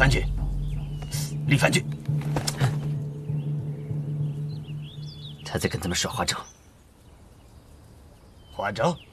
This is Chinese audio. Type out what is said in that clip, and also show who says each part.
Speaker 1: 番君，李番君，
Speaker 2: 他在跟他们耍花招。
Speaker 1: 花招？